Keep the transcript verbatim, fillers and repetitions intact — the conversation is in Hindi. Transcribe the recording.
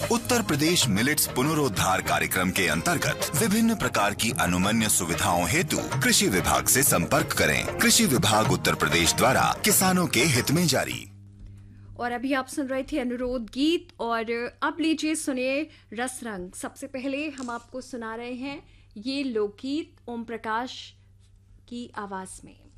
उत्तर प्रदेश मिलेट्स पुनरोद्धार कार्यक्रम के अंतर्गत विभिन्न प्रकार की अनुमन्य सुविधाओं हेतु कृषि विभाग से संपर्क करें। कृषि विभाग उत्तर प्रदेश द्वारा किसानों के हित में जारी। और अभी आप सुन रहे थे अनुरोध गीत, और अब लीजिए सुनिए रस रंग। सबसे पहले हम आपको सुना रहे हैं ये लोकगीत ओम प्रकाश की आवाज में।